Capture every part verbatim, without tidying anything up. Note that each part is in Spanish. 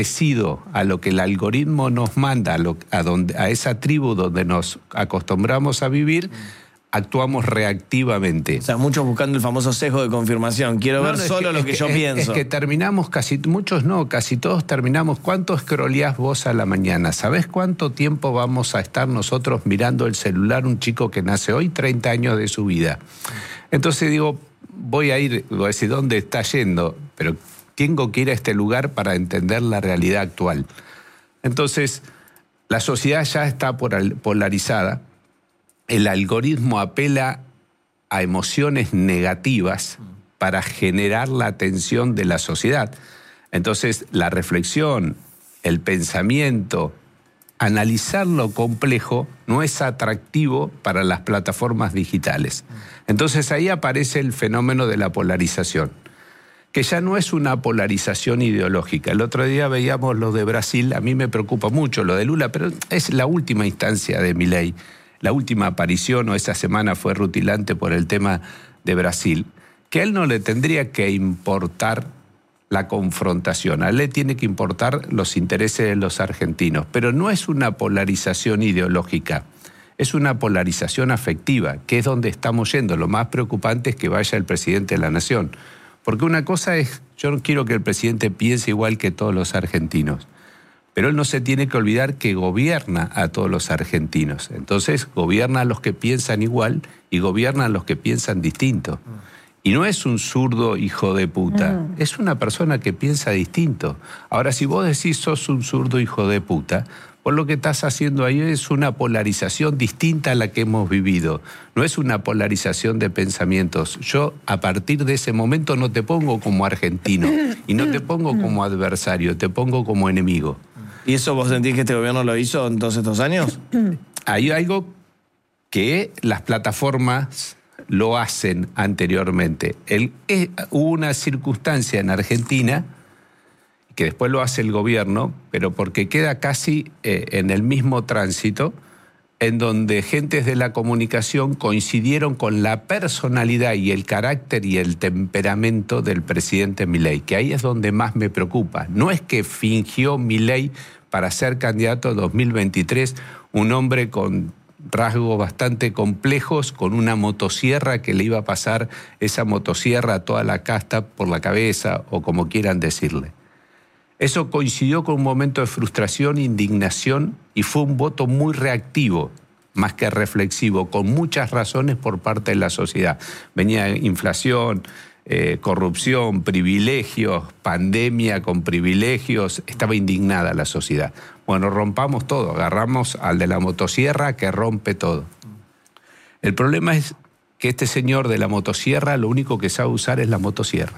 parecido a lo que el algoritmo nos manda, a, lo, a, donde, a esa tribu donde nos acostumbramos a vivir, actuamos reactivamente. O sea, muchos buscando el famoso sesgo de confirmación. Quiero no, ver no, solo que, lo que, que yo es, pienso. Es que terminamos casi, muchos no, casi todos terminamos. ¿Cuánto scrolleás vos a la mañana? ¿Sabés cuánto tiempo vamos a estar nosotros mirando el celular un chico que nace hoy, treinta años de su vida? Entonces digo, voy a ir, voy a decir, ¿dónde está yendo? Pero tengo que ir a este lugar para entender la realidad actual. Entonces, la sociedad ya está polarizada. El algoritmo apela a emociones negativas para generar la atención de la sociedad. Entonces, la reflexión, el pensamiento, analizar lo complejo no es atractivo para las plataformas digitales. Entonces, ahí aparece el fenómeno de la polarización, que ya no es una polarización ideológica. El otro día veíamos lo de Brasil, a mí me preocupa mucho lo de Lula, pero es la última instancia de Milei. La última aparición o esa semana fue rutilante por el tema de Brasil, que a él no le tendría que importar la confrontación, a él le tiene que importar los intereses de los argentinos, pero no es una polarización ideológica, es una polarización afectiva, que es donde estamos yendo. Lo más preocupante es que vaya el presidente de la Nación, porque una cosa es, yo no quiero que el presidente piense igual que todos los argentinos, pero él no se tiene que olvidar que gobierna a todos los argentinos. Entonces, gobierna a los que piensan igual y gobierna a los que piensan distinto. Y no es un zurdo hijo de puta, mm. es una persona que piensa distinto. Ahora, si vos decís sos un zurdo hijo de puta, vos lo que estás haciendo ahí es una polarización distinta a la que hemos vivido. No es una polarización de pensamientos. Yo, a partir de ese momento, no te pongo como argentino y no te pongo como adversario, te pongo como enemigo. ¿Y eso vos sentís que este gobierno lo hizo en todos estos años? Hay algo que las plataformas lo hacen anteriormente. El, es, hubo una circunstancia en Argentina, que después lo hace el gobierno, pero porque queda casi eh, en el mismo tránsito, en donde gentes de la comunicación coincidieron con la personalidad y el carácter y el temperamento del presidente Milei, que ahí es donde más me preocupa. No es que fingió Milei para ser candidato a dos mil veintitrés, un hombre con rasgos bastante complejos, con una motosierra que le iba a pasar esa motosierra a toda la casta por la cabeza, o como quieran decirle. Eso coincidió con un momento de frustración, indignación, y fue un voto muy reactivo, más que reflexivo, con muchas razones por parte de la sociedad. Venía inflación, eh, corrupción, privilegios, pandemia con privilegios, estaba indignada la sociedad. Bueno, rompamos todo, agarramos al de la motosierra que rompe todo. El problema es que este señor de la motosierra lo único que sabe usar es la motosierra.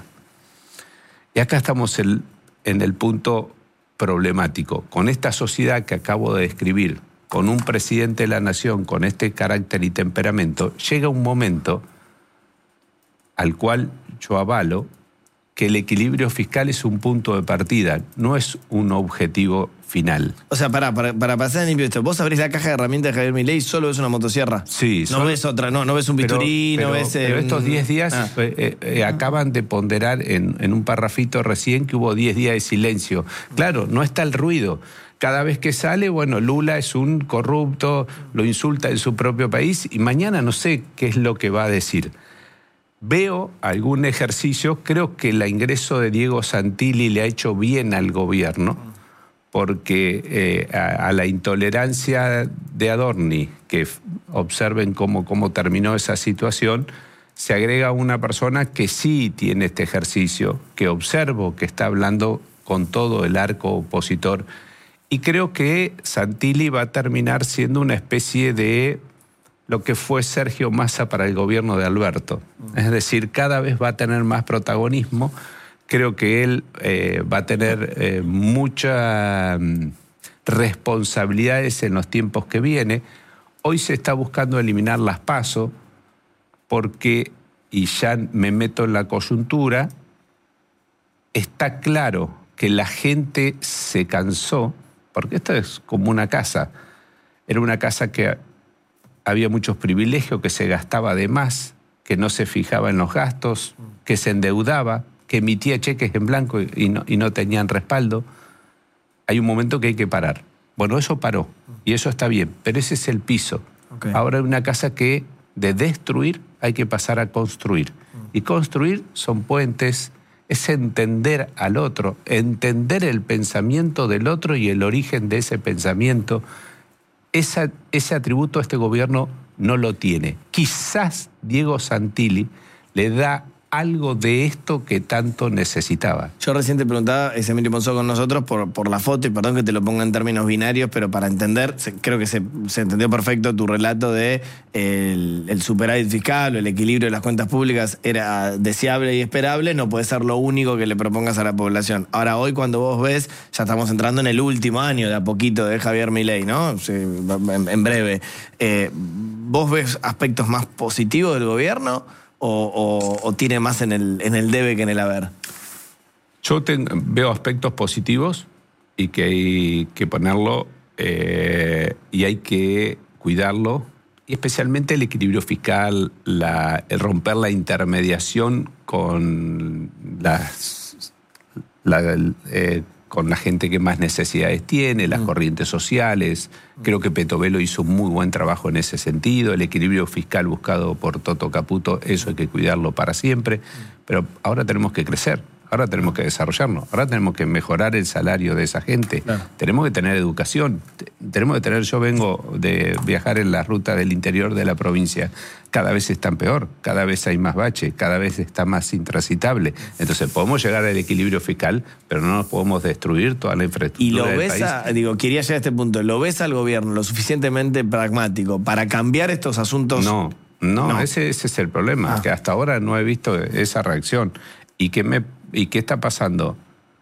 Y acá estamos el... en el punto problemático. Con esta sociedad que acabo de describir, con un presidente de la nación con este carácter y temperamento, llega un momento al cual yo avalo que el equilibrio fiscal es un punto de partida, no es un objetivo final. O sea, para, para, para pasar en limpio esto, vos abrís la caja de herramientas de Javier Milei y solo ves una motosierra. Sí. No solo, ves otra, no, no ves un bisturí, pero, no pero, ves... Eh, pero estos diez días ah. eh, eh, acaban de ponderar en, en un parrafito recién que hubo diez días de silencio. Claro, no está el ruido. Cada vez que sale, bueno, Lula es un corrupto, lo insulta en su propio país y mañana no sé qué es lo que va a decir. Veo algún ejercicio, creo que el ingreso de Diego Santilli le ha hecho bien al gobierno, porque eh, a, a la intolerancia de Adorni, que observen cómo, cómo terminó esa situación, se agrega una persona que sí tiene este ejercicio, que observo que está hablando con todo el arco opositor, y creo que Santilli va a terminar siendo una especie de lo que fue Sergio Massa para el gobierno de Alberto. Es decir, cada vez va a tener más protagonismo. Creo que él eh, va a tener eh, muchas um, responsabilidades en los tiempos que viene. Hoy se está buscando eliminar las PASO porque, y ya me meto en la coyuntura, está claro que la gente se cansó, porque esto es como una casa. Era una casa que había muchos privilegios, que se gastaba de más, que no se fijaba en los gastos, que se endeudaba, que emitía cheques en blanco y no, y no tenían respaldo. hay un momento que hay que parar. Bueno, eso paró y eso está bien, pero ese es el piso. Okay. Ahora hay una casa que de destruir hay que pasar a construir. Y construir son puentes, es entender al otro, entender el pensamiento del otro y el origen de ese pensamiento. Esa, ese atributo este gobierno no lo tiene. Quizás Diego Santilli le da algo de esto que tanto necesitaba. Yo recién te preguntaba, es Emilio Monzó con nosotros, por, por la foto, y perdón que te lo ponga en términos binarios, pero para entender, se, creo que se, se entendió perfecto tu relato de el, el superávit fiscal o el equilibrio de las cuentas públicas era deseable y esperable, no puede ser lo único que le propongas a la población. Ahora, hoy cuando vos ves, ya estamos entrando en el último año de a poquito de Javier Milei, ¿no? Sí, en, en breve. Eh, ¿Vos ves aspectos más positivos del gobierno? O, o, o tiene más en el, en el debe que en el haber? Yo ten, veo aspectos positivos y que hay que ponerlo eh, y hay que cuidarlo, y especialmente el equilibrio fiscal, la, el romper la intermediación con las, la, eh, con la gente que más necesidades tiene, las mm. corrientes sociales. Creo que Petovelo hizo un muy buen trabajo en ese sentido. El equilibrio fiscal buscado por Toto Caputo, eso hay que cuidarlo para siempre. Pero ahora tenemos que crecer, ahora tenemos que desarrollarnos, ahora tenemos que mejorar el salario de esa gente. Claro. Tenemos que tener educación, tenemos que tener... Yo vengo de viajar en la ruta del interior de la provincia. Cada vez están peor, cada vez hay más bache, cada vez está más intransitable. Entonces podemos llegar al equilibrio fiscal, pero no nos podemos destruir toda la infraestructura. Y lo del ves, país. A, digo, quería llegar a este punto, ¿lo ves al gobierno lo suficientemente pragmático para cambiar estos asuntos? No, no, no. Ese, ese es el problema, ah. que hasta ahora no he visto esa reacción. ¿Y qué, me, y qué está pasando?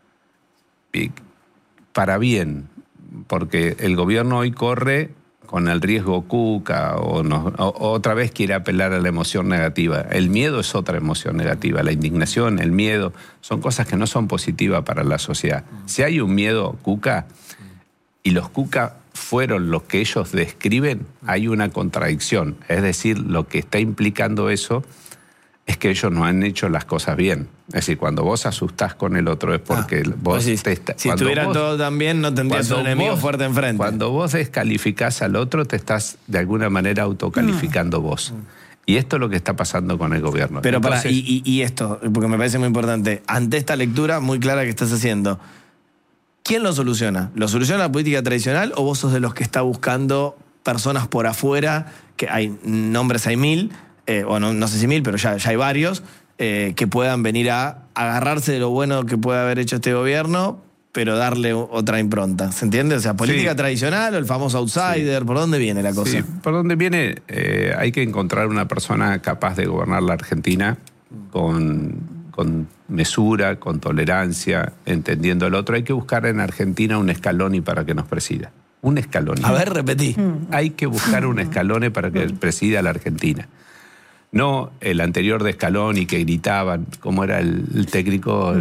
Y para bien, porque el gobierno hoy corre con el riesgo Cuca o, no, o otra vez quiere apelar a la emoción negativa. El miedo es otra emoción negativa, la indignación, el miedo, son cosas que no son positivas para la sociedad. Si hay un miedo Cuca y los Cuca fueron los que ellos describen, hay una contradicción. Es decir, lo que está implicando eso es que ellos no han hecho las cosas bien. Es decir, cuando vos asustás con el otro es porque ah, vos... Pues te está, si estuviera vos, todo tan bien, no tendrías un enemigo vos, fuerte enfrente. Cuando vos descalificás al otro, te estás de alguna manera autocalificando mm. vos. Y esto es lo que está pasando con el gobierno. Pero Entonces, para, y, y, y esto, porque me parece muy importante, ante esta lectura muy clara que estás haciendo, ¿quién lo soluciona? ¿Lo soluciona la política tradicional o vos sos de los que está buscando personas por afuera, que hay nombres, hay mil, eh, o no, no sé si mil, pero ya, ya hay varios, eh, que puedan venir a agarrarse de lo bueno que puede haber hecho este gobierno, pero darle otra impronta? ¿Se entiende? O sea, política sí. tradicional o el famoso outsider, sí. ¿por dónde viene la cosa? Sí, por dónde viene, eh, hay que encontrar una persona capaz de gobernar la Argentina con... con mesura, con tolerancia, entendiendo al otro. Hay que buscar en Argentina un Scaloni para que nos presida. Un Scaloni. A ver, repetí. Hay que buscar un Scaloni para que presida la Argentina. No el anterior de Scaloni que gritaban, como era el, el técnico,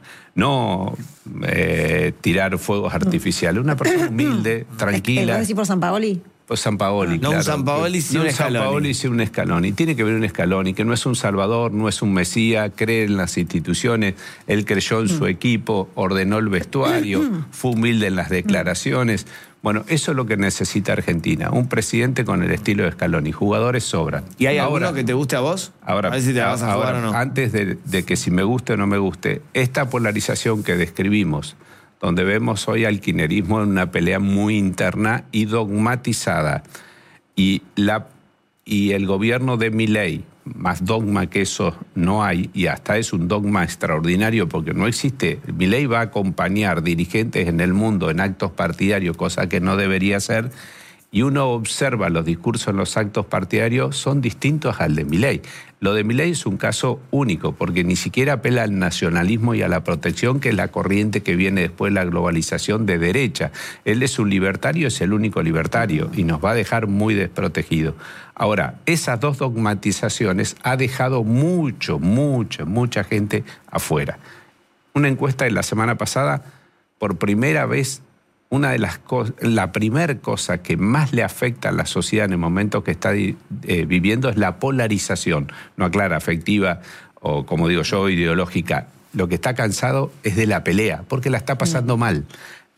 no eh, tirar fuegos artificiales. Una persona humilde, tranquila. ¿Vas a decir por Sampaoli? Pues Sampaoli, no claro. un Sampaoli, sí no un un Sampaoli, sí un Scaloni. Tiene que haber un Scaloni, que no es un salvador, no es un mesías, cree en las instituciones, él creyó en su equipo, ordenó el vestuario, fue humilde en las declaraciones. Bueno, eso es lo que necesita Argentina, un presidente con el estilo de Scaloni. Jugadores sobran. ¿Y hay ahora, alguno que te guste a vos? Ahora, a ver si te vas a jugar ahora, o no. Antes de, de que si me guste o no me guste, esta polarización que describimos, donde vemos hoy al kirchnerismo en una pelea muy interna y dogmatizada. Y, la, y el gobierno de Milei, más dogma que eso no hay, y hasta es un dogma extraordinario porque no existe. Milei va a acompañar dirigentes en el mundo en actos partidarios, cosa que no debería ser, y uno observa los discursos en los actos partidarios, son distintos al de Milei. Lo de Milei es un caso único, porque ni siquiera apela al nacionalismo y a la protección, que es la corriente que viene después de la globalización de derecha. Él es un libertario, es el único libertario, y nos va a dejar muy desprotegidos. Ahora, esas dos dogmatizaciones ha dejado mucho, mucha, mucha gente afuera. Una encuesta de la semana pasada, por primera vez, una de las cosas, la primera cosa que más le afecta a la sociedad en el momento que está eh, viviendo es la polarización, no aclara afectiva o, como digo yo, ideológica. Lo que está cansado es de la pelea, porque la está pasando mal.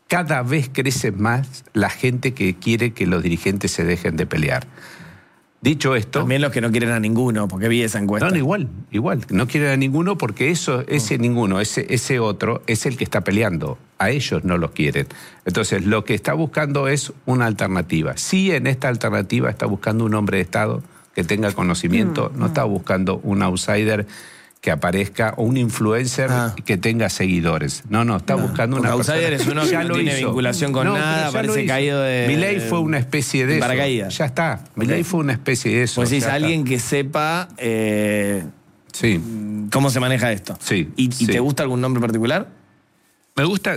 cada vez crece más la gente que quiere que los dirigentes se dejen de pelear. Dicho esto... También los que no quieren a ninguno, porque vi esa encuesta. No, no, igual, igual. No quieren a ninguno porque eso, ese oh. ninguno, ese, ese otro, es el que está peleando. A ellos no los quieren. Entonces, lo que está buscando es una alternativa. Sí, en esta alternativa está buscando un hombre de Estado que tenga conocimiento, mm, no mm. está buscando un outsider que aparezca o un influencer ah. que tenga seguidores. No, no, está no, buscando una persona. Outsider es uno que no tiene hizo. vinculación con no, nada, parece caído de... Milei fue una especie de, de paracaídas. Ya está, Milei fue una especie de eso. Pues es alguien que sepa eh, sí. cómo se maneja esto. Sí, ¿Y, y sí. te gusta algún nombre particular? Me gusta...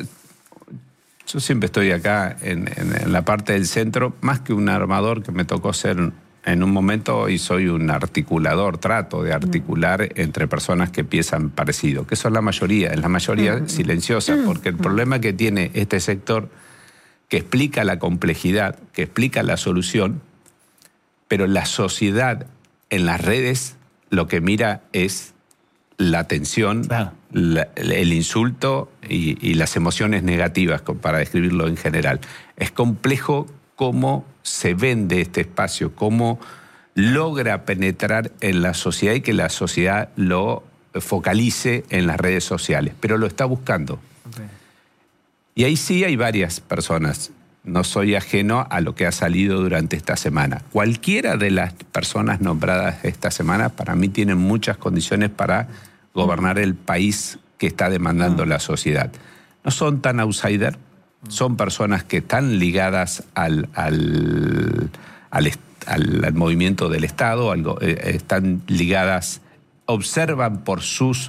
Yo siempre estoy acá en, en, en la parte del centro, más que un armador que me tocó ser... En un momento hoy soy un articulador, trato de articular entre personas que piensan parecido, que son la mayoría, es la mayoría silenciosa, porque el problema que tiene este sector, que explica la complejidad, que explica la solución, pero la sociedad en las redes lo que mira es la tensión, claro. la, el insulto y, y las emociones negativas, para describirlo en general. Es complejo cómo se vende este espacio, cómo logra penetrar en la sociedad y que la sociedad lo focalice en las redes sociales, pero lo está buscando. Okay. Y ahí sí hay varias personas. No soy ajeno a lo que ha salido durante esta semana. Cualquiera de las personas nombradas esta semana para mí tienen muchas condiciones para gobernar el país que está demandando la sociedad. No son tan outsider. Son personas que están ligadas al, al, al, al, al movimiento del Estado, algo, eh, están ligadas, observan por sus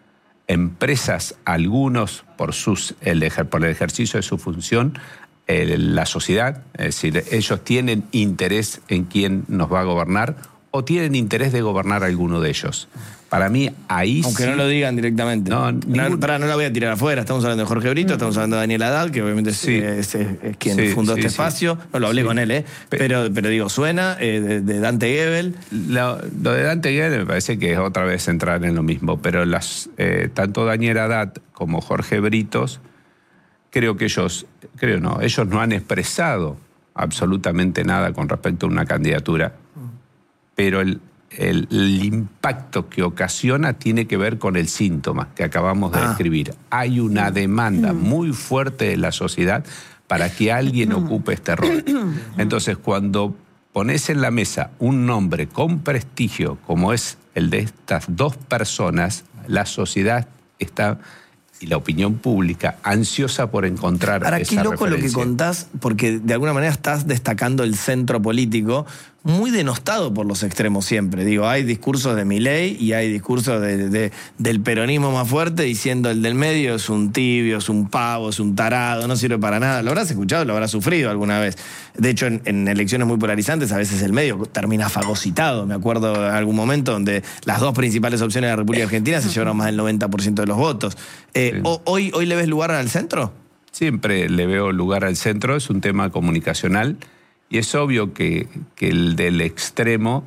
empresas, algunos por, sus, el, por el ejercicio de su función, eh, la sociedad, es decir, ellos tienen interés en quién nos va a gobernar o tienen interés de gobernar a alguno de ellos. Para mí, ahí Aunque sí, no lo digan directamente. No, no, ningún... para, no la voy a tirar afuera. Estamos hablando de Jorge Brito, estamos hablando de Daniel Haddad, que obviamente es, sí. es, es, es quien sí, fundó sí, este sí. espacio. No lo hablé sí. con él, ¿eh? Pero, pero digo, suena eh, de, de Dante Gebel. Lo, lo de Dante Gebel me parece que es otra vez entrar en lo mismo, pero las, eh, tanto Daniel Haddad como Jorge Britos, creo que ellos, creo no, ellos no han expresado absolutamente nada con respecto a una candidatura, pero el El, el impacto que ocasiona tiene que ver con el síntoma que acabamos de ah. describir. Hay una demanda muy fuerte de la sociedad para que alguien ocupe este rol. Entonces, cuando pones en la mesa un nombre con prestigio, como es el de estas dos personas, la sociedad está... y la opinión pública ansiosa por encontrar Ahora, esa qué loco referencia. lo que contás, porque de alguna manera estás destacando el centro político, muy denostado por los extremos siempre. Digo, hay discursos de Milei y hay discursos de, de, del peronismo más fuerte diciendo el del medio es un tibio, es un pavo, es un tarado, no sirve para nada. Lo habrás escuchado, lo habrás sufrido alguna vez. De hecho, en, en elecciones muy polarizantes, a veces el medio termina fagocitado. Me acuerdo de algún momento donde las dos principales opciones de la República Argentina se llevaron más del noventa por ciento de los votos. Eh, sí. ¿hoy, ¿Hoy le ves lugar al centro? Siempre le veo lugar al centro, es un tema comunicacional. Y es obvio que, que el del extremo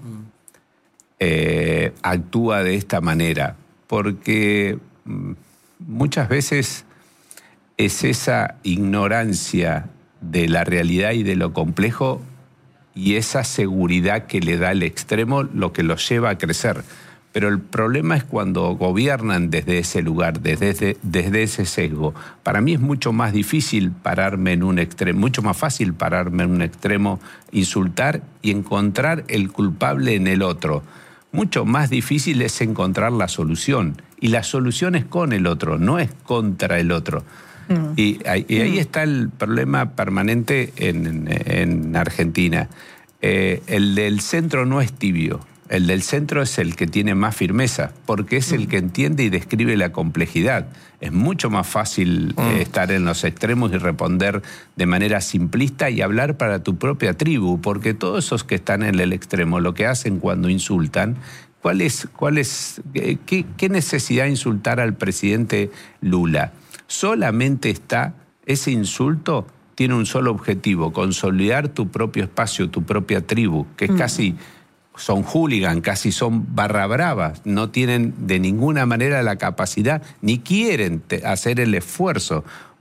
eh, actúa de esta manera, porque muchas veces es esa ignorancia de la realidad y de lo complejo y esa seguridad que le da el extremo lo que los lleva a crecer. Pero el problema es cuando gobiernan desde ese lugar, desde ese, desde ese sesgo. Para mí es mucho más difícil pararme en un extremo, mucho más fácil pararme en un extremo, insultar y encontrar el culpable en el otro. Mucho más difícil es encontrar la solución. Y la solución es con el otro, no es contra el otro. Mm. Y, y ahí está el problema permanente en, en Argentina. Eh, el del centro no es tibio. El del centro es el que tiene más firmeza, porque es el que entiende y describe la complejidad. Es mucho más fácil eh, estar en los extremos y responder de manera simplista y hablar para tu propia tribu, porque todos esos que están en el extremo, lo que hacen cuando insultan, ¿cuál es, cuál es, qué, qué necesidad de insultar al presidente Lula? Solamente está ese insulto, tiene un solo objetivo, consolidar tu propio espacio, tu propia tribu, que es mm. casi... son hooligan, casi son barra bravas, no tienen de ninguna manera la capacidad, ni quieren hacer el esfuerzo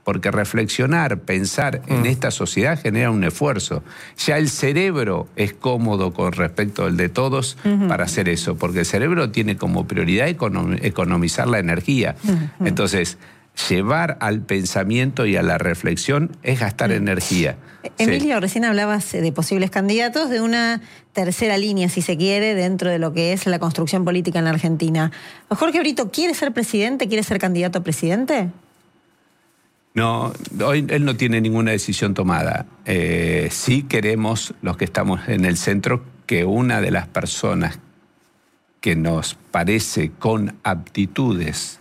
porque reflexionar, pensar mm. en esta sociedad genera un esfuerzo. Ya el cerebro es cómodo con respecto al de todos uh-huh. para hacer eso, porque el cerebro tiene como prioridad econom- economizar la energía. Uh-huh. Entonces, llevar al pensamiento y a la reflexión es gastar uh-huh. energía. Emilio, sí. recién hablabas de posibles candidatos, de una tercera línea, si se quiere, dentro de lo que es la construcción política en la Argentina. ¿Jorge Brito quiere ser presidente, quiere ser candidato a presidente? No, hoy él no tiene ninguna decisión tomada. Eh, sí queremos, los que estamos en el centro, que una de las personas que nos parece con aptitudes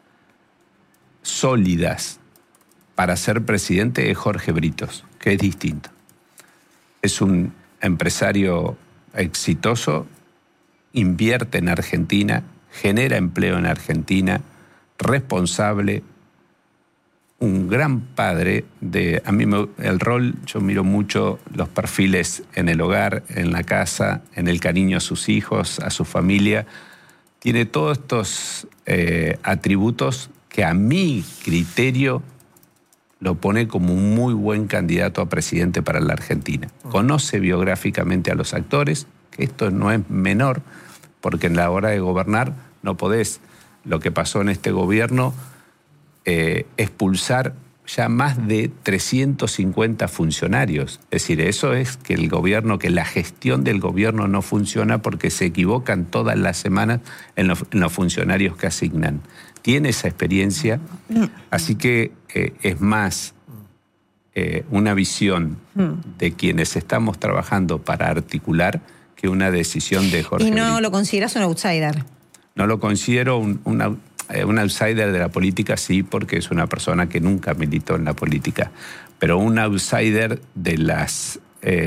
sólidas para ser presidente es Jorge Britos, que es distinto. Es un empresario exitoso, invierte en Argentina, genera empleo en Argentina, responsable, un gran padre de... A mí me, el rol, yo miro mucho los perfiles en el hogar, en la casa, en el cariño a sus hijos, a su familia. Tiene todos estos eh, atributos que a mi criterio lo pone como un muy buen candidato a presidente para la Argentina. Conoce biográficamente a los actores, que esto no es menor, porque en la hora de gobernar no podés, lo que pasó en este gobierno, Eh, expulsar ya más de trescientos cincuenta funcionarios. Es decir, eso es que el gobierno, que la gestión del gobierno no funciona porque se equivocan todas las semanas en los, en los funcionarios que asignan. Tiene esa experiencia, así que eh, es más eh, una visión de quienes estamos trabajando para articular que una decisión de Jorge ¿Y no Brito. lo consideras un outsider? No lo considero un, una... Un outsider de la política sí, porque es una persona que nunca militó en la política, pero un outsider de las,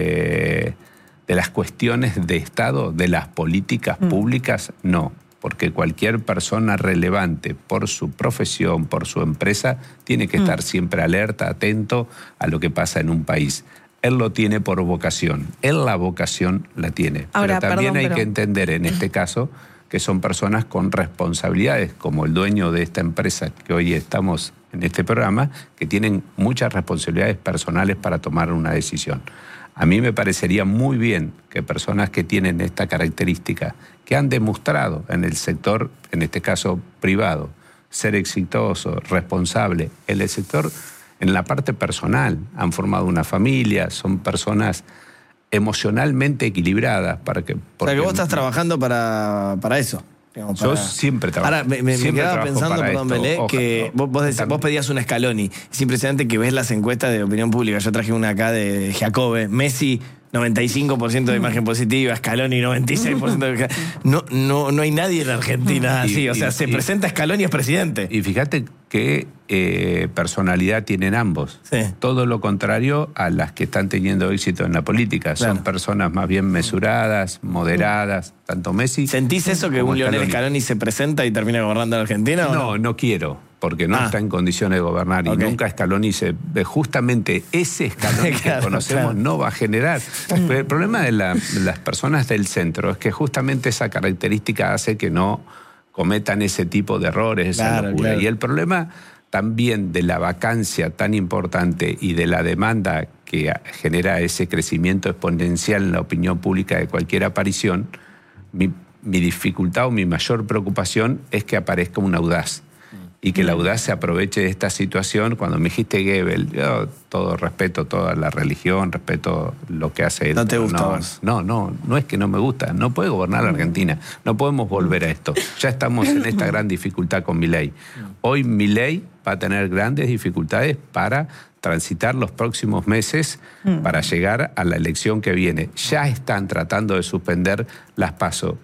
eh, de las cuestiones de Estado, de las políticas mm. públicas, no, porque cualquier persona relevante por su profesión, por su empresa, tiene que mm. estar siempre alerta, atento a lo que pasa en un país. Él lo tiene por vocación, él la vocación la tiene. Ahora, pero también perdón, hay pero... que entender en este caso que son personas con responsabilidades, como el dueño de esta empresa que hoy estamos en este programa, que tienen muchas responsabilidades personales para tomar una decisión. A mí me parecería muy bien que personas que tienen esta característica, que han demostrado en el sector, en este caso privado, ser exitoso, responsable, en el sector, en la parte personal, han formado una familia, son personas emocionalmente equilibradas. Para que, o sea, que vos estás trabajando para, para eso. Digamos, para... Yo siempre trabajo. Ahora, me, me, me quedaba pensando, perdón, esto. Belé, Ojalá, que no, vos, vos, decís, vos pedías un Scaloni. Es impresionante que ves las encuestas de opinión pública. Yo traje una acá de Giacobbe. Messi, noventa y cinco por ciento de imagen positiva. Scaloni, noventa y seis por ciento de... No, no, no hay nadie en Argentina así. Y, o sea, y, se y, presenta Scaloni es presidente. Y fíjate qué eh, personalidad tienen ambos. Sí. Todo lo contrario a las que están teniendo éxito en la política. Claro. Son personas más bien mesuradas, moderadas, tanto Messi... ¿Sentís eso que un Lionel Scaloni se presenta y termina gobernando la Argentina? ¿o no, no, no quiero, porque no ah. está en condiciones de gobernar. Okay. Y nunca Scaloni se... Justamente ese Scaloni claro, que conocemos claro. no va a generar. Pero el problema de, la, de las personas del centro es que justamente esa característica hace que no cometan ese tipo de errores, esa claro, locura. Claro. Y el problema también de la vacancia tan importante y de la demanda que genera ese crecimiento exponencial en la opinión pública de cualquier aparición, mi, mi dificultad o mi mayor preocupación es que aparezca un audaz. Y que el audaz se aproveche de esta situación. Cuando me dijiste Goebbels, yo todo respeto toda la religión, respeto lo que hace él. ¿No te gusta no, vos? No, no, no es que no me gusta. No puede gobernar la Argentina. No podemos volver a esto. Ya estamos en esta gran dificultad con Milei. Hoy Milei va a tener grandes dificultades para transitar los próximos meses para llegar a la elección que viene. Ya están tratando de suspender las PASO.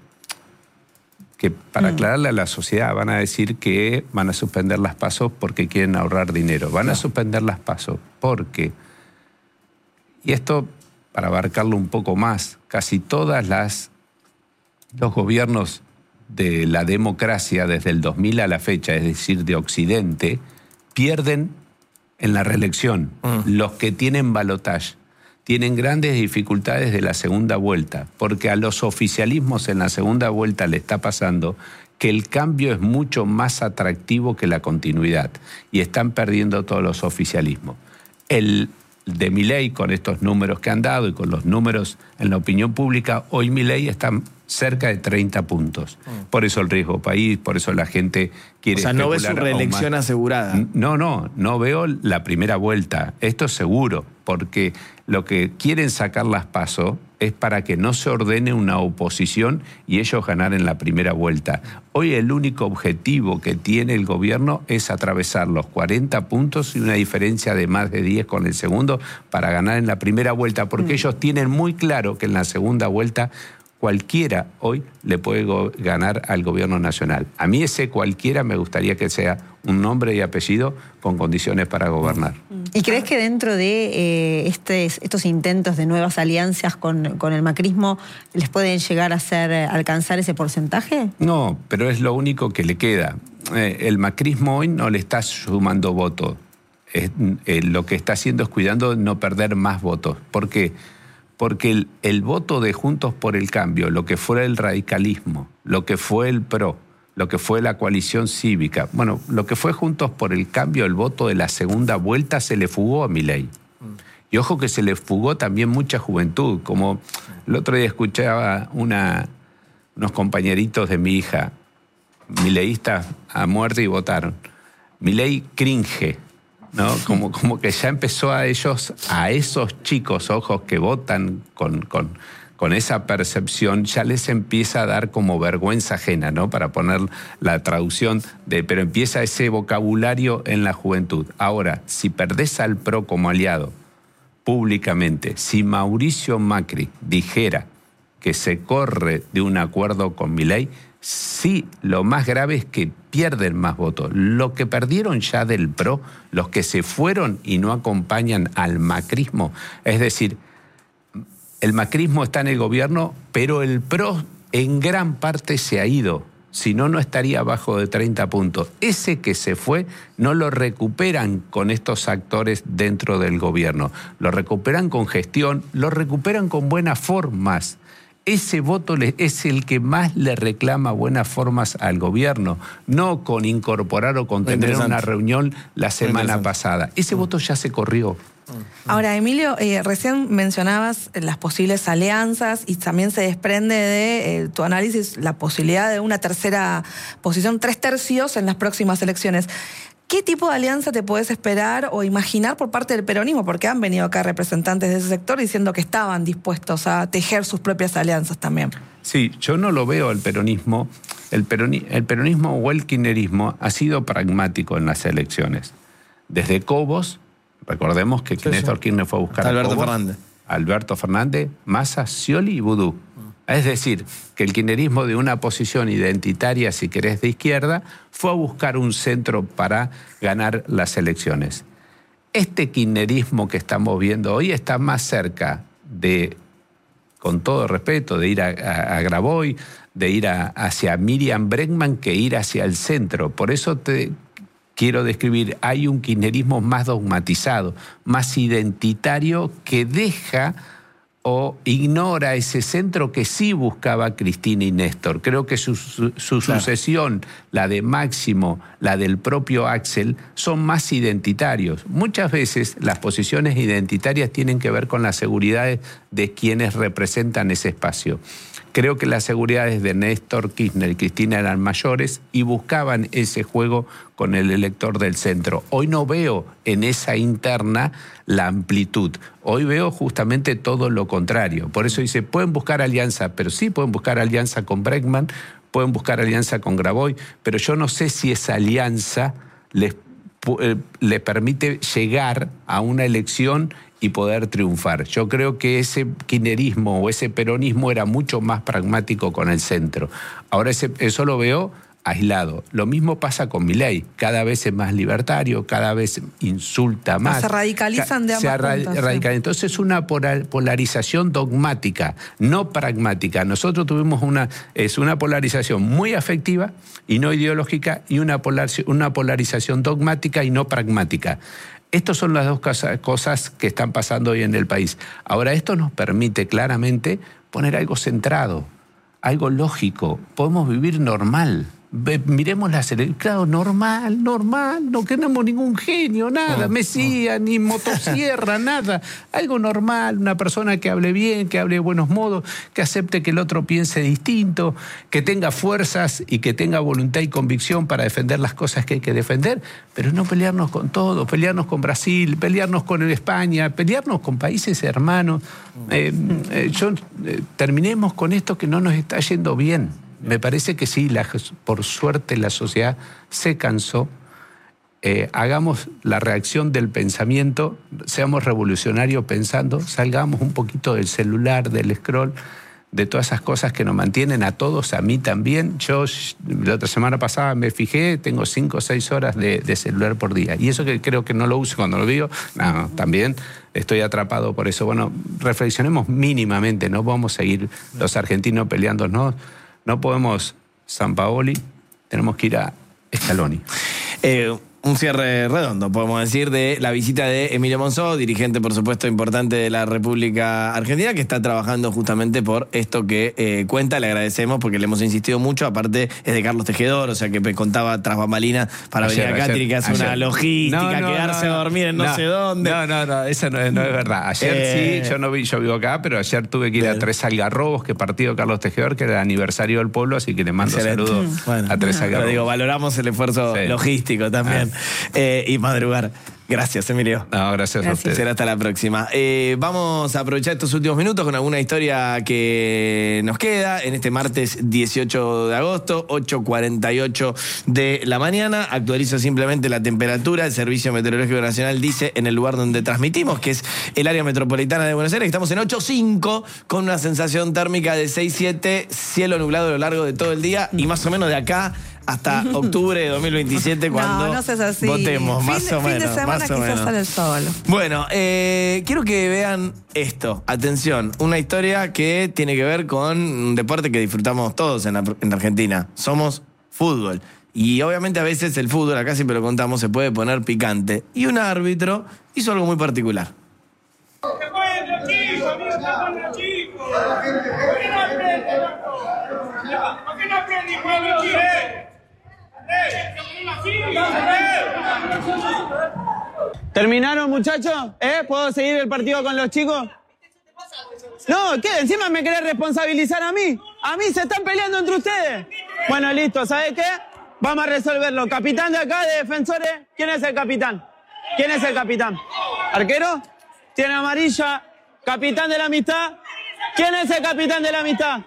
Que para aclararle a la sociedad van a decir que van a suspender las PASO porque quieren ahorrar dinero. Van no. a suspender las PASO porque, y esto para abarcarlo un poco más, casi todas las los gobiernos de la democracia desde el dos mil a la fecha, es decir, de Occidente, pierden en la reelección. Mm. Los que tienen balotaje tienen grandes dificultades de la segunda vuelta, porque a los oficialismos en la segunda vuelta le está pasando que el cambio es mucho más atractivo que la continuidad y están perdiendo todos los oficialismos. El de Milei, con estos números que han dado y con los números en la opinión pública, hoy Milei está cerca de treinta puntos. Por eso el riesgo país, por eso la gente quiere... O sea, no ves su reelección asegurada. No, no, no veo la primera vuelta. Esto es seguro, porque lo que quieren sacar las PASO es para que no se ordene una oposición y ellos ganar en la primera vuelta. Hoy el único objetivo que tiene el gobierno es atravesar los cuarenta puntos y una diferencia de más de diez con el segundo para ganar en la primera vuelta, porque mm. ellos tienen muy claro que en la segunda vuelta cualquiera hoy le puede go- ganar al gobierno nacional. A mí ese cualquiera me gustaría que sea un nombre y apellido con condiciones para gobernar. ¿Y crees que dentro de eh, estes, estos intentos de nuevas alianzas con, con el macrismo les pueden llegar a hacer alcanzar ese porcentaje? No, pero es lo único que le queda. Eh, el macrismo hoy no le está sumando votos. Es, eh, lo que está haciendo es cuidando de no perder más votos. ¿Por qué? Porque el, el voto de Juntos por el Cambio, lo que fue el radicalismo, lo que fue el PRO, lo que fue la coalición cívica, bueno, lo que fue Juntos por el Cambio, el voto de la segunda vuelta se le fugó a Milei. Mm. Y ojo que se le fugó también mucha juventud, como el otro día escuchaba una, unos compañeritos de mi hija, mileístas a muerte y votaron. Milei cringe. ¿No? Como, como que ya empezó a ellos, a esos chicos, ojos que votan con, con, con esa percepción, ya les empieza a dar como vergüenza ajena, ¿no? Para poner la traducción de, pero empieza ese vocabulario en la juventud. Ahora, si perdés al PRO como aliado públicamente, si Mauricio Macri dijera que se corre de un acuerdo con Milei, sí, lo más grave es que pierden más votos. Lo que perdieron ya del PRO, los que se fueron y no acompañan al macrismo, es decir, el macrismo está en el gobierno, pero el PRO en gran parte se ha ido. Si no, no estaría abajo de treinta puntos. Ese que se fue no lo recuperan con estos actores dentro del gobierno. Lo recuperan con gestión, lo recuperan con buenas formas. Ese voto es el que más le reclama buenas formas al gobierno, no con incorporar o con tener una reunión la semana pasada. Ese mm. voto ya se corrió. Ahora, Emilio, eh, recién mencionabas las posibles alianzas y también se desprende de eh, tu análisis la posibilidad de una tercera posición, tres tercios en las próximas elecciones. ¿Qué tipo de alianza te podés esperar o imaginar por parte del peronismo? Porque han venido acá representantes de ese sector diciendo que estaban dispuestos a tejer sus propias alianzas también. Sí, yo no lo veo el peronismo. El, peroni, el peronismo o el kirchnerismo ha sido pragmático en las elecciones. Desde Cobos, recordemos que sí, Néstor sí. Kirchner fue a buscar Hasta a Alberto Cobos, Fernández. Alberto Fernández, Massa, Scioli y Vudú. Es decir, que el kirchnerismo de una posición identitaria, si querés, de izquierda, fue a buscar un centro para ganar las elecciones. Este kirchnerismo que estamos viendo hoy está más cerca de, con todo respeto, de ir a, a, a Graboy, de ir a, hacia Miriam Bregman que ir hacia el centro. Por eso te quiero describir, hay un kirchnerismo más dogmatizado, más identitario, que deja o ignora ese centro que sí buscaba Cristina y Néstor. Creo que su, su, su claro. sucesión, la de Máximo, la del propio Axel, son más identitarios. Muchas veces las posiciones identitarias tienen que ver con las seguridades de quienes representan ese espacio. Creo que las seguridades de Néstor Kirchner y Cristina eran mayores y buscaban ese juego con el elector del centro. Hoy no veo en esa interna la amplitud. Hoy veo justamente todo lo contrario. Por eso dice, pueden buscar alianza, pero sí pueden buscar alianza con Bregman, pueden buscar alianza con Graboy, pero yo no sé si esa alianza les, eh, les permite llegar a una elección y poder triunfar. Yo creo que ese kirchnerismo o ese peronismo era mucho más pragmático con el centro. Ahora ese, eso lo veo aislado. Lo mismo pasa con Milei. Cada vez es más libertario, cada vez insulta más. Se radicalizan de ambas se ra puntas, radical. Sí. Entonces es una polarización dogmática, no pragmática. Nosotros tuvimos una, es una polarización muy afectiva y no ideológica, y una, polar, una polarización dogmática y no pragmática. Estas son las dos cosas que están pasando hoy en el país. Ahora, esto nos permite claramente poner algo centrado, algo lógico. Podemos vivir normal. Ve, miremos la selección, claro, normal, normal, no queremos ningún genio, nada, oh, mesías, oh. ni motosierra, nada, algo normal, una persona que hable bien, que hable de buenos modos, que acepte que el otro piense distinto, que tenga fuerzas y que tenga voluntad y convicción para defender las cosas que hay que defender, pero no pelearnos con todo, pelearnos con Brasil, pelearnos con España, pelearnos con países hermanos. Eh, eh, yo, eh, terminemos con esto que no nos está yendo bien. Me parece que sí, la, por suerte la sociedad se cansó. Eh, hagamos la reacción del pensamiento, seamos revolucionarios pensando, salgamos un poquito del celular, del scroll, de todas esas cosas que nos mantienen a todos, a mí también. Yo la otra semana pasada me fijé, tengo cinco o seis horas de, de celular por día. Y eso que creo que no lo uso cuando lo digo, no, también estoy atrapado por eso. Bueno, reflexionemos mínimamente, no vamos a seguir los argentinos peleándonos. No podemos Sampaoli, tenemos que ir a Scaloni. Eh, un cierre redondo, podemos decir, de la visita de Emilio Monzó, dirigente, por supuesto, importante de la República Argentina, que está trabajando justamente por esto que eh, cuenta. Le agradecemos porque le hemos insistido mucho. Aparte, es de Carlos Tejedor, o sea, que me contaba tras bambalinas para ayer, venir acá, ayer, tiene que hacer ayer. una logística, no, no, quedarse no, no, a dormir en no, no sé dónde. No, no, no, eso no es, no es verdad. Ayer eh, sí, yo no vi, yo vivo acá, pero ayer tuve que ir bien. a Tres Algarrobos, que partido Carlos Tejedor, que era el aniversario del pueblo, así que le mando excelente. saludos bueno, a Tres Algarrobos. Pero digo, valoramos el esfuerzo sí. logístico también. Ah. Eh, y madrugar. Gracias, Emilio. No, gracias, gracias a ustedes. Será hasta la próxima. Eh, vamos a aprovechar estos últimos minutos con alguna historia que nos queda en este martes dieciocho de agosto, ocho cuarenta y ocho de la mañana. Actualizo simplemente la temperatura. El Servicio Meteorológico Nacional dice en el lugar donde transmitimos, que es el área metropolitana de Buenos Aires, que estamos en ocho cinco con una sensación térmica de seis siete, cielo nublado a lo largo de todo el día y más o menos de acá hasta octubre de dos mil veintisiete, cuando no, no seas así. votemos, fin, más o fin menos. Fin de semana más o quizás menos. sale el sol. Bueno, eh, quiero que vean esto. Atención, una historia que tiene que ver con un deporte que disfrutamos todos en, la, en Argentina. Somos fútbol. Y obviamente a veces el fútbol, acá siempre lo contamos, se puede poner picante. Y un árbitro hizo algo muy particular. ¡Se pueden los chicos, amigos! ¡Se pueden los chicos! ¿Por qué no aprenden, loco? ¿Por qué no aprenden con los chicos? ¿Terminaron, muchachos? ¿Eh? ¿Puedo seguir el partido con los chicos? No, ¿qué? ¿Encima me querés responsabilizar a mí? ¿A mí se están peleando entre ustedes? Bueno, listo, ¿sabes qué? Vamos a resolverlo. Capitán de acá, de defensores, ¿quién es el capitán? ¿Quién es el capitán? ¿Arquero? ¿Tiene amarilla? ¿Capitán de la amistad? ¿Quién es el capitán de la amistad?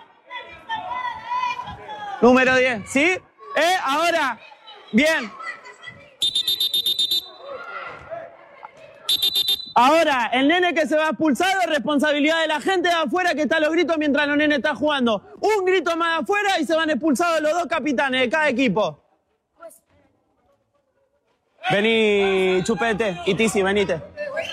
Número diez, ¿sí? ¿Eh? Ahora, bien. Ahora, el nene que se va expulsado es responsabilidad de la gente de afuera que está a los gritos mientras los nenes están jugando. Un grito más de afuera y se van expulsados los dos capitanes de cada equipo. Vení, Chupete y Tizi, venite.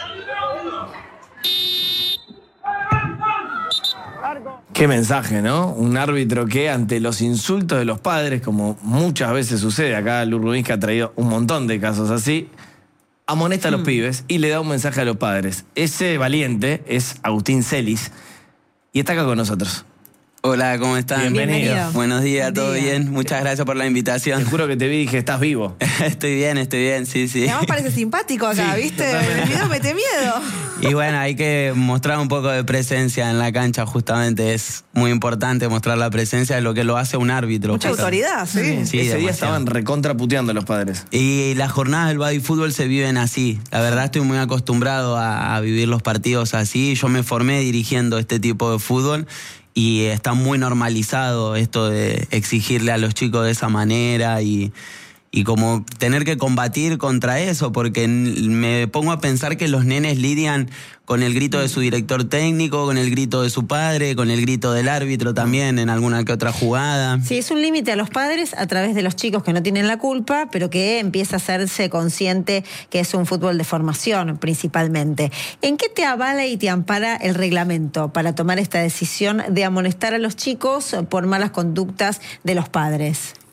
Qué mensaje, ¿no? Un árbitro que ante los insultos de los padres, como muchas veces sucede, acá Lu Rubinsky ha traído un montón de casos así, amonesta a los mm. pibes y le da un mensaje a los padres. Ese valiente es Agustín Celis y está acá con nosotros. Hola, ¿cómo están? Bienvenido. Bienvenido. Buenos días, Buen ¿todo día. bien? Muchas gracias por la invitación. Te juro que te vi y dije, estás vivo. Estoy bien, estoy bien, sí, sí. Y además parece simpático acá, Sí, ¿viste? totalmente. El video mete miedo. Y bueno, hay que mostrar un poco de presencia en la cancha, justamente. Es muy importante mostrar la presencia de lo que lo hace un árbitro. Mucha justamente. autoridad, sí. Sí, Ese día demasiado. estaban recontraputeando los padres. Y las jornadas del body fútbol se viven así. La verdad estoy muy acostumbrado a, a vivir los partidos así. Yo me formé dirigiendo este tipo de fútbol y está muy normalizado esto de exigirle a los chicos de esa manera y, y como tener que combatir contra eso, porque me pongo a pensar que los nenes lidian con el grito de su director técnico, con el grito de su padre, con el grito del árbitro también en alguna que otra jugada. Sí, es un límite a los padres a través de los chicos que no tienen la culpa, pero que empieza a hacerse consciente que es un fútbol de formación principalmente. ¿En qué te avala y te ampara el reglamento para tomar esta decisión de amonestar a los chicos por malas conductas de los padres?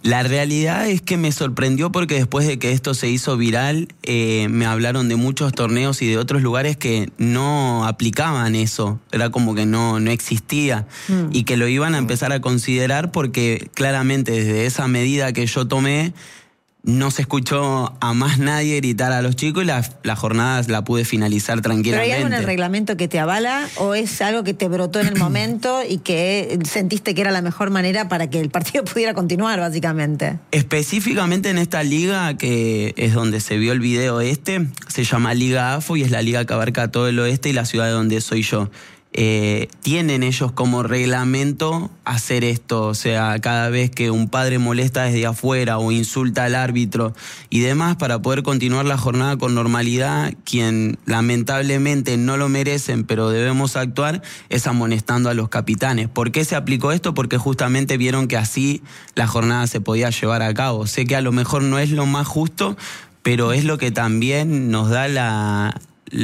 La realidad es que me sorprendió porque después de que esto se hizo viral, eh, me hablaron de muchos torneos y de otros lugares que no aplicaban eso. Era como que no, no existía mm. y que lo iban a empezar a considerar porque claramente desde esa medida que yo tomé, no se escuchó a más nadie gritar a los chicos y la, la jornada la pude finalizar tranquilamente. ¿Pero hay algo en el reglamento que te avala o es algo que te brotó en el momento y que sentiste que era la mejor manera para que el partido pudiera continuar, básicamente? Específicamente en esta liga, que es donde se vio el video este, se llama Liga A F O y es la liga que abarca todo el oeste y la ciudad de donde soy yo. Eh, tienen ellos como reglamento hacer esto, o sea, cada vez que un padre molesta desde afuera o insulta al árbitro y demás, para poder continuar la jornada con normalidad, quien lamentablemente no lo merecen, pero debemos actuar, es amonestando a los capitanes. ¿Por qué se aplicó esto? Porque justamente vieron que así la jornada se podía llevar a cabo. Sé que a lo mejor no es lo más justo, pero es lo que también nos da la...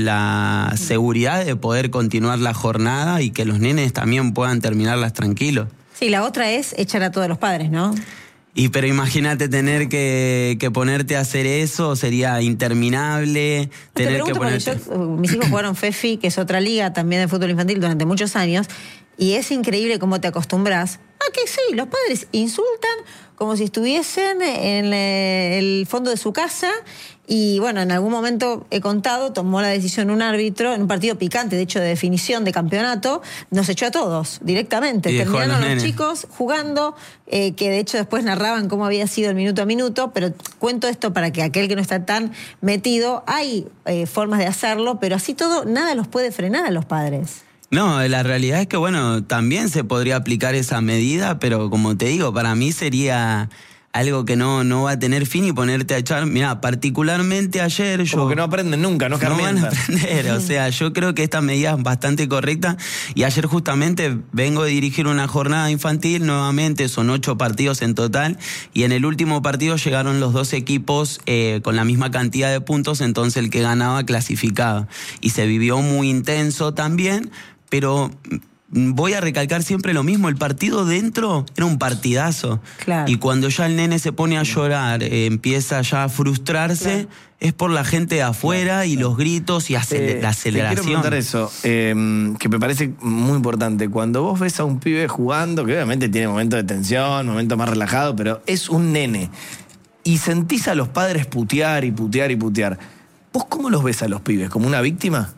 la seguridad de poder continuar la jornada y que los nenes también puedan terminarlas tranquilos. Sí, la otra es echar a todos los padres, ¿no? Y pero imagínate tener que, que ponerte a hacer eso, sería interminable. No, te tener pregunto que ponerte... porque yo, mis hijos jugaron FEFI, que es otra liga también de fútbol infantil durante muchos años, y es increíble cómo te acostumbras a que sí, los padres insultan como si estuviesen en el fondo de su casa. Y bueno, en algún momento he contado, tomó la decisión un árbitro en un partido picante, de hecho de definición de campeonato, nos echó a todos directamente. Terminaron los, los chicos jugando, eh, que de hecho después narraban cómo había sido el minuto a minuto, pero cuento esto para que aquel que no está tan metido, hay eh, formas de hacerlo, pero así todo, nada los puede frenar a los padres. No, la realidad es que, bueno, también se podría aplicar esa medida, pero como te digo, para mí sería algo que no, no va a tener fin y ponerte a echar. Mirá, particularmente ayer yo... Como que no aprenden nunca, no No van a aprender, o sea, yo creo que esta medida es bastante correcta y ayer justamente vengo de dirigir una jornada infantil, nuevamente son ocho partidos en total y en el último partido llegaron los dos equipos eh, con la misma cantidad de puntos, entonces el que ganaba clasificaba y se vivió muy intenso también, pero... voy a recalcar siempre lo mismo, el partido dentro era un partidazo. Claro. Y cuando ya el nene se pone a llorar, eh, empieza ya a frustrarse, claro, es por la gente de afuera, claro, y los gritos y acele eh, la aceleración. Te quiero preguntar eso, eh, que me parece muy importante. Cuando vos ves a un pibe jugando, que obviamente tiene momentos de tensión, momentos más relajados, pero es un nene, y sentís a los padres putear y putear y putear, ¿vos cómo los ves a los pibes? ¿Como una víctima?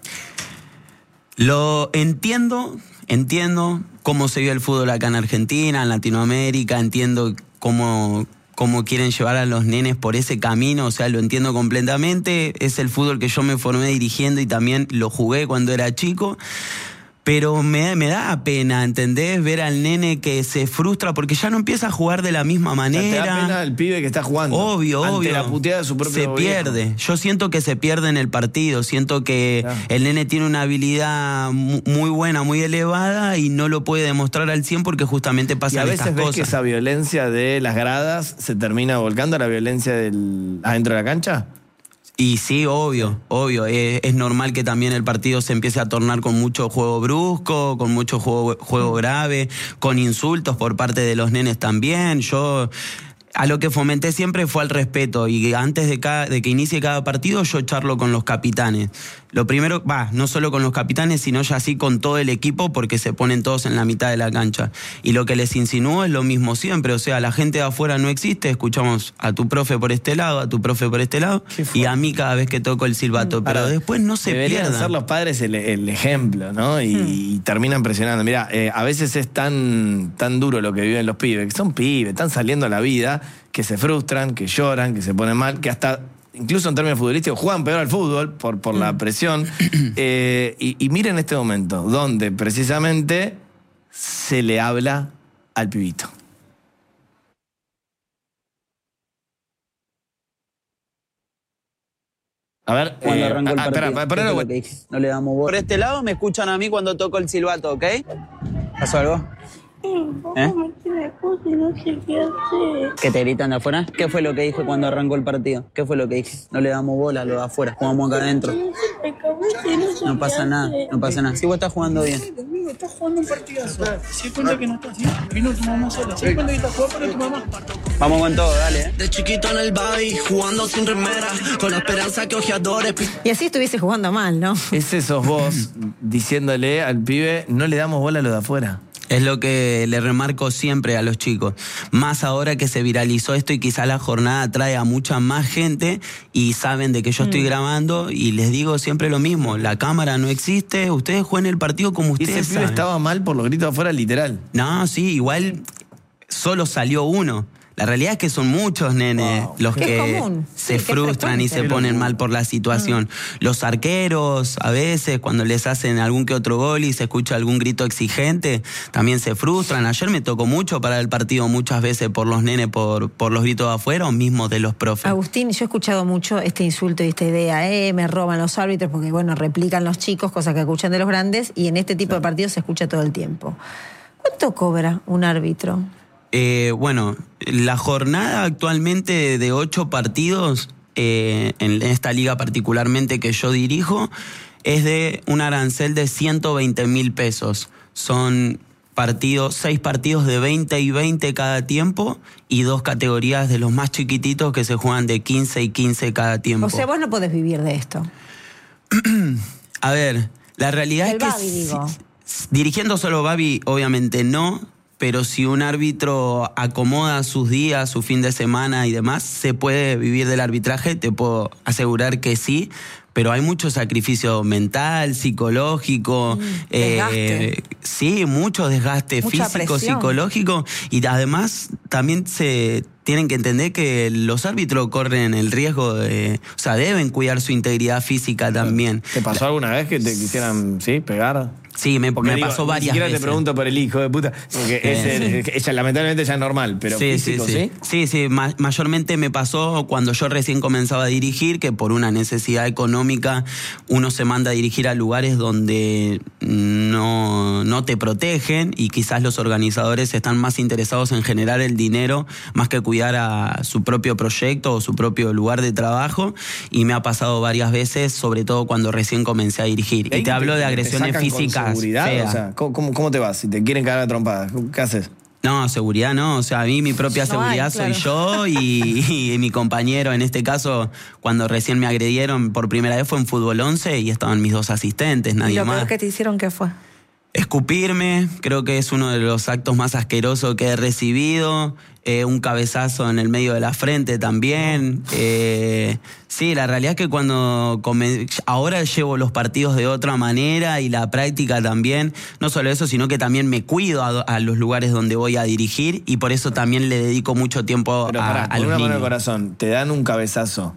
Lo entiendo... Entiendo cómo se vive el fútbol acá en Argentina, en Latinoamérica, entiendo cómo, cómo quieren llevar a los nenes por ese camino, o sea, lo entiendo completamente, es el fútbol que yo me formé dirigiendo y también lo jugué cuando era chico. Pero me, me da pena, ¿entendés? Ver al nene que se frustra porque ya no empieza a jugar de la misma manera. O sea, te da pena el pibe que está jugando. Obvio, ante obvio. la puteada de su propio Se pierde. viejo. Yo siento que se pierde en el partido. Siento que claro, el nene tiene una habilidad muy buena, muy elevada y no lo puede demostrar al cien porque justamente pasan estas cosas. Y a veces ves que esa violencia de las gradas se termina volcando a la violencia del adentro de la cancha. Y sí, obvio, obvio. Es, es normal que también el partido se empiece a tornar con mucho juego brusco, con mucho juego, juego grave, con insultos por parte de los nenes también. Yo... A lo que fomenté siempre fue al respeto y antes de, cada, de que inicie cada partido yo charlo con los capitanes. Lo primero, va, no solo con los capitanes, sino ya así con todo el equipo porque se ponen todos en la mitad de la cancha. Y lo que les insinúo es lo mismo siempre, o sea, la gente de afuera no existe, escuchamos a tu profe por este lado, a tu profe por este lado y a mí cada vez que toco el silbato, pero Ahora, después no se deberían pierdan. ser los padres el, el ejemplo, ¿no? Y, hmm. y terminan presionando. Mirá, eh, a veces es tan, tan duro lo que viven los pibes, que son pibes, están saliendo a la vida, que se frustran, que lloran, que se ponen mal, que hasta, incluso en términos futbolísticos, juegan peor al fútbol por, por mm. la presión. Eh, y, y miren este momento, donde precisamente se le habla al pibito. A ver, cuando eh, arrancó el ah, partido, espera, espera, lo que no le damos bola. Por este lado me escuchan a mí cuando toco el silbato, ¿ok? ¿Pasó algo? ¿Eh? No sé qué hacer. ¿Que te gritan de afuera? ¿Qué fue lo que dije cuando arrancó el partido? ¿Qué fue lo que dije? No le damos bola a lo de afuera, jugamos acá adentro. No pasa nada, no pasa nada. Si vos estás jugando bien. domingo, estás jugando un partidazo. Si es cuenta que no estás, ¿sí? Vino tu mamá sola. Si es cuenta que estás jugando para tu mamá. Vamos con todo, dale. ¿eh? De chiquito en el baby, jugando sin remera, con la esperanza que ojeadores. Y así estuviese jugando mal, ¿no? Ese sos vos diciéndole al pibe, no le damos bola a lo de afuera. Es lo que le remarco siempre a los chicos. Más ahora que se viralizó esto y quizá la jornada trae a mucha más gente y saben de que yo estoy grabando y les digo siempre lo mismo. La cámara no existe, ustedes jueguen el partido como Y ustedes ese pibe saben. estaba mal por los gritos afuera, literal. No, sí, igual solo salió uno. La realidad es que son muchos nenes Wow. los Que es que común. se Sí, que es frustran y se frecuente. ponen mal por la situación. Los arqueros, a veces, cuando les hacen algún que otro gol y se escucha algún grito exigente, también se frustran. Ayer me tocó mucho para el partido muchas veces por los nenes, por, por los gritos de afuera o mismo de los profes. Agustín, yo he escuchado mucho este insulto y esta idea, eh, me roban los árbitros porque, bueno, replican los chicos, cosas que escuchan de los grandes, y en este tipo de partidos se escucha todo el tiempo. ¿Cuánto cobra un árbitro? Eh, bueno, la jornada actualmente de ocho partidos, eh, en esta liga particularmente que yo dirijo, es de un arancel de ciento veinte mil pesos. Son partidos, seis partidos de veinte y veinte cada tiempo y dos categorías de los más chiquititos que se juegan de quince y quince cada tiempo. O sea, vos no podés vivir de esto. A ver, la realidad El es que Babi, digo. si- dirigiendo solo Babi, obviamente no, pero si un árbitro acomoda sus días, su fin de semana y demás, se puede vivir del arbitraje, te puedo asegurar que sí, pero hay mucho sacrificio mental, psicológico, desgaste. sí, mucho desgaste Mucha físico, presión. psicológico, y además también se tienen que entender que los árbitros corren el riesgo de, o sea, deben cuidar su integridad física también. ¿Te pasó alguna vez que te quisieran, sí, pegar? Sí, me, Porque me digo, pasó ni varias siquiera veces. te pregunto por el hijo de puta, porque ese, ella lamentablemente ya es normal, pero sí, físico, sí, ¿sí? sí. Sí, sí, ma- mayormente me pasó cuando yo recién comenzaba a dirigir, que por una necesidad económica uno se manda a dirigir a lugares donde no, no te protegen y quizás los organizadores están más interesados en generar el dinero más que cuidar a su propio proyecto o su propio lugar de trabajo, y me ha pasado varias veces, sobre todo cuando recién comencé a dirigir. Y Ahí te hablo de agresiones sacan con físicas seguridad, feas. o sea, ¿cómo, cómo, cómo te vas? Si te quieren cagar a trompadas, ¿qué haces? No, seguridad no, o sea, a mí mi propia No hay, seguridad soy claro. yo y, y mi compañero. En este caso, cuando recién me agredieron por primera vez fue en Fútbol once y estaban mis dos asistentes, ¿Y nadie lo más. peor que te hicieron qué fue? Escupirme, creo que es uno de los actos más asquerosos que he recibido. Eh, un cabezazo en el medio de la frente también. Eh, sí, la realidad es que cuando come- ahora llevo los partidos de otra manera y la práctica también. No solo eso, sino que también me cuido a, a los lugares donde voy a dirigir y por eso también le dedico mucho tiempo Pero a, pará, a con los una mano niños. de corazón, te dan un cabezazo.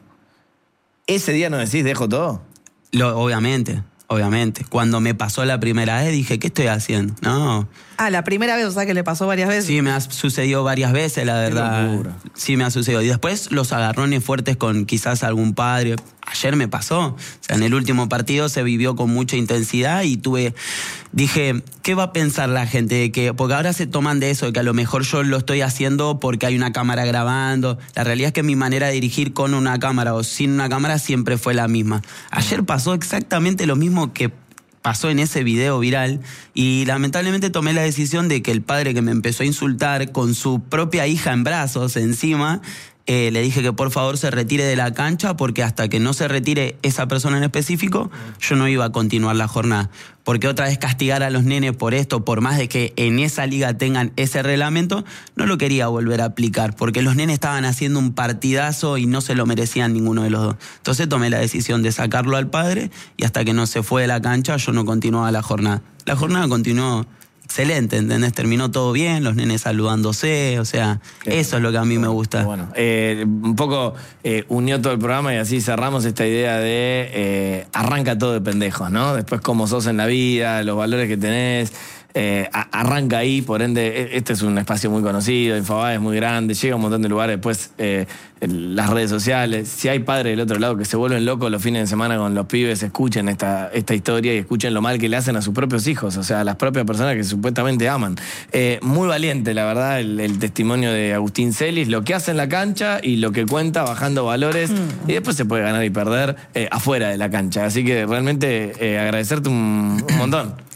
¿Ese día no decís, dejo todo? Lo- obviamente, obviamente. Cuando me pasó la primera vez dije, ¿qué estoy haciendo? No. Ah, la primera vez, o sea, que le pasó varias veces. Sí, me ha sucedido varias veces, la verdad. locura. Sí, me ha sucedido. Y después los agarrones fuertes con quizás algún padre. Ayer me pasó. O sea, en el último partido se vivió con mucha intensidad y tuve... Dije, ¿qué va a pensar la gente? De que, porque ahora se toman de eso, de que a lo mejor yo lo estoy haciendo porque hay una cámara grabando. La realidad es que mi manera de dirigir con una cámara o sin una cámara siempre fue la misma. Ayer pasó exactamente lo mismo que pasó en ese video viral y lamentablemente tomé la decisión de que el padre que me empezó a insultar con su propia hija en brazos encima, eh, le dije que por favor se retire de la cancha porque hasta que no se retire esa persona en específico, yo no iba a continuar la jornada. Porque otra vez castigar a los nenes por esto, por más de que en esa liga tengan ese reglamento, no lo quería volver a aplicar, porque los nenes estaban haciendo un partidazo y no se lo merecían ninguno de los dos. Entonces tomé la decisión de sacarlo al padre y hasta que no se fue de la cancha yo no continuaba la jornada. La jornada continuó excelente, ¿entendés? Terminó todo bien, los nenes saludándose, o sea, Qué eso es lo que a mí me gusta. Bueno, eh, un poco eh, unió todo el programa y así cerramos esta idea de eh, arranca todo de pendejos, ¿no? Después cómo sos en la vida, los valores que tenés. Eh, a- arranca ahí, por ende, este es un espacio muy conocido, Infobae es muy grande, llega a un montón de lugares, después eh, las redes sociales. Si hay padres del otro lado que se vuelven locos los fines de semana con los pibes, escuchen esta, esta historia y escuchen lo mal que le hacen a sus propios hijos, o sea, a las propias personas que supuestamente aman. Eh, muy valiente, la verdad, el, el testimonio de Agustín Celis, lo que hace en la cancha y lo que cuenta bajando valores, y después se puede ganar y perder eh, afuera de la cancha. Así que realmente eh, agradecerte un, un montón.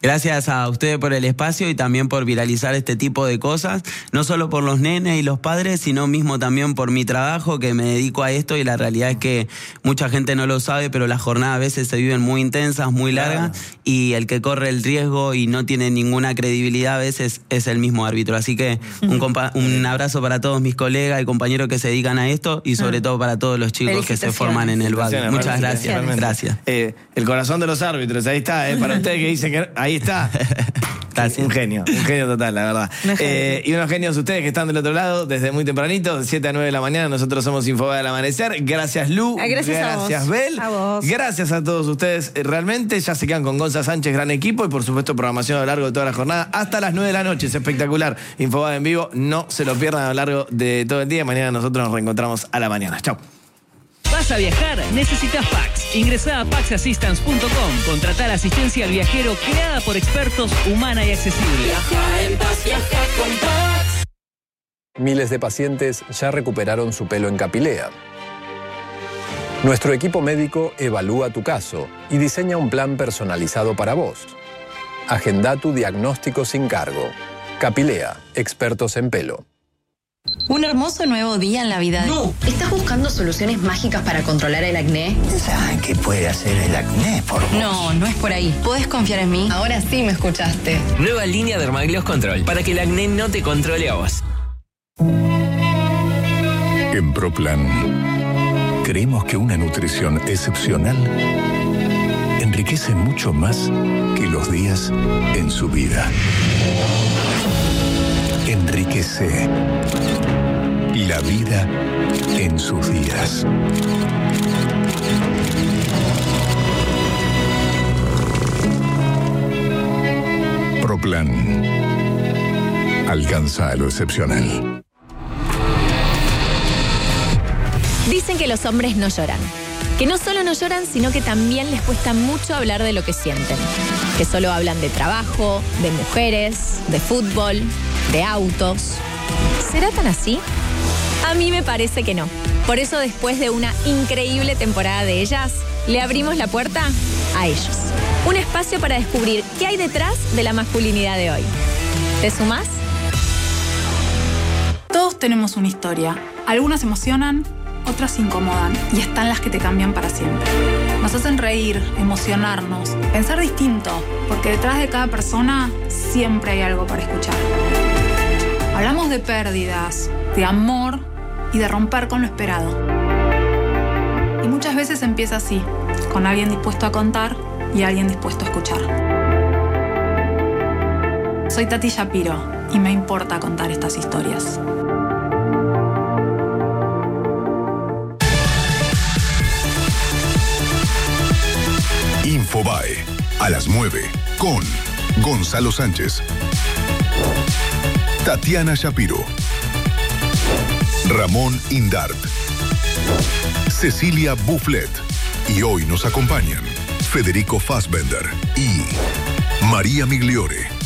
Gracias a ustedes por el espacio y también por viralizar este tipo de cosas, no solo por los nenes y los padres, sino mismo también por mi trabajo, que me dedico a esto, y la realidad es que mucha gente no lo sabe, pero las jornadas a veces se viven muy intensas, muy largas, claro. Y el que corre el riesgo y no tiene ninguna credibilidad a veces es el mismo árbitro. Así que un, compa- un abrazo para todos mis colegas y compañeros que se dedican a esto, y sobre todo para todos los chicos que se forman en el B A D. Muchas gracias. Gracias. Eh, el corazón de los árbitros, ahí está, eh, para ustedes que dicen que... Ahí está. Un genio, un genio total, la verdad. Eh, y unos genios ustedes que están del otro lado desde muy tempranito, de siete a nueve de la mañana. Nosotros somos Infobae al amanecer. Gracias, Lu. Ah, gracias, gracias a vos. Bel. A vos. Gracias a todos ustedes. Realmente ya se quedan con Gonza Sánchez, gran equipo, y por supuesto programación a lo largo de toda la jornada hasta las nueve de la noche. Es espectacular. Infobae en vivo. No se lo pierdan a lo largo de todo el día. Mañana nosotros nos reencontramos a la mañana. Chau. ¿Vas a viajar? Necesitas Pax. Ingresá a pax assistance punto com. Contratá la asistencia al viajero creada por expertos, humana y accesible. Viaja en paz, viaja con Pax. Miles de pacientes ya recuperaron su pelo en Capilea. Nuestro equipo médico evalúa tu caso y diseña un plan personalizado para vos. Agenda tu diagnóstico sin cargo. Capilea, expertos en pelo. Un hermoso nuevo día en la vida de... No. ¿Estás buscando soluciones mágicas para controlar el acné? ¿Saben qué puede hacer el acné por vos? No, no es por ahí. ¿Puedes confiar en mí? Ahora sí me escuchaste. Nueva línea de Dermagloss Control, para que el acné no te controle a vos. En ProPlan, creemos que una nutrición excepcional enriquece mucho más que los días en su vida. Enriquece la vida en sus días. ProPlan. Alcanza a lo excepcional. Dicen que los hombres no lloran. Que no solo no lloran, sino que también les cuesta mucho hablar de lo que sienten. Que solo hablan de trabajo, de mujeres, de fútbol, de autos. ¿Será tan así? A mí me parece que no. Por eso, después de una increíble temporada de ellas, le abrimos la puerta a ellos. Un espacio para descubrir qué hay detrás de la masculinidad de hoy. ¿Te sumás? Todos tenemos una historia. Algunas emocionan, otras incomodan, y están las que te cambian para siempre. Nos hacen reír, emocionarnos, pensar distinto, porque detrás de cada persona siempre hay algo para escuchar. Hablamos de pérdidas, de amor y de romper con lo esperado. Y muchas veces empieza así, con alguien dispuesto a contar y alguien dispuesto a escuchar. Soy Tati Shapiro y me importa contar estas historias. Infobae, a las nueve, con Gonzalo Sánchez, Tatiana Shapiro, Ramón Indart, Cecilia Bufflet, y hoy nos acompañan Federico Fassbender y María Migliore.